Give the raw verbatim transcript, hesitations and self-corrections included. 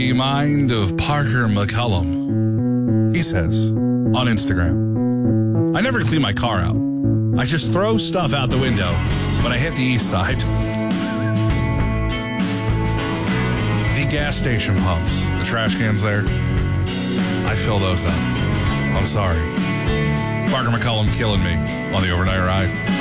The mind of Parker McCullum. He says on Instagram, I never clean my car out. I just throw stuff out the window when I hit the east side. The gas station pumps, the trash cans there, I fill those up. I'm sorry. Parker McCullum killing me on the overnight ride.